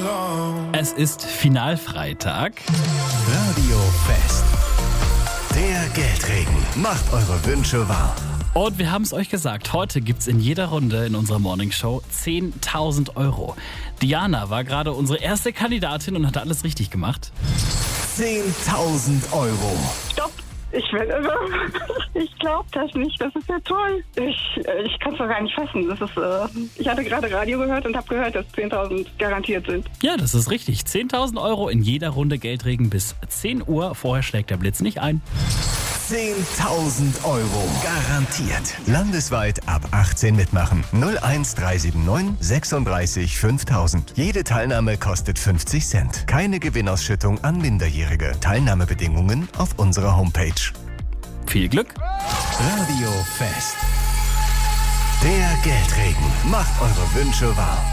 Es ist Finalfreitag. Radio Fest. Der Geldregen macht eure Wünsche wahr. Und wir haben es euch gesagt, heute gibt's in jeder Runde in unserer Morningshow 10.000 Euro. Diana war gerade unsere erste Kandidatin und hat alles richtig gemacht. 10.000 Euro. Stopp! Ich werde irre. Ich glaube das nicht. Das ist ja toll. Ich kann es doch gar nicht fassen. Ich hatte gerade Radio gehört und habe gehört, dass 10.000 garantiert sind. Ja, das ist richtig. 10.000 Euro in jeder Runde Geldregen bis 10 Uhr. Vorher schlägt der Blitz nicht ein. 10.000 Euro. Garantiert. Landesweit ab 18 mitmachen. 01379 36 5000. Jede Teilnahme kostet 50 Cent. Keine Gewinnausschüttung an Minderjährige. Teilnahmebedingungen auf unserer Homepage. Viel Glück! Radio Fest. Der Geldregen macht eure Wünsche wahr.